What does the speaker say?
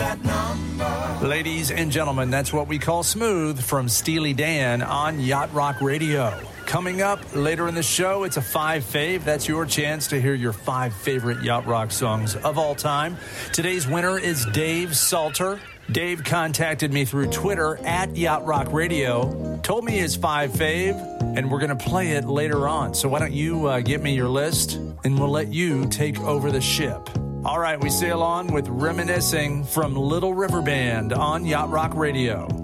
that number. Ladies and gentlemen, that's what we call smooth from Steely Dan on Yacht Rock Radio. Coming up later in the show, it's a 5 fave. That's your chance to hear your 5 favorite Yacht Rock songs of all time. Today's winner is Dave Salter. Dave contacted me through Twitter at Yacht Rock Radio, told me his 5 fave, and we're going to play it later on. So why don't you give me your list, and we'll let you take over the ship. All right, we sail on with Reminiscing from Little River Band on Yacht Rock Radio.